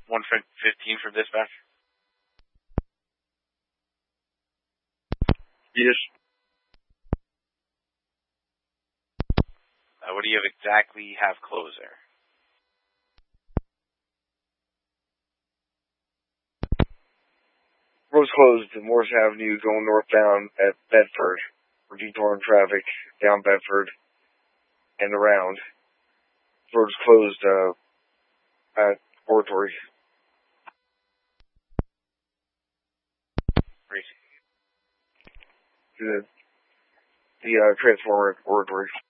115 for dispatch. Yes. What do you exactly have closed there? Road's closed to Morris Avenue going northbound at Bedford. We're detouring traffic down Bedford and around. Road's closed at Oratory. Great. The transformer at Oratory.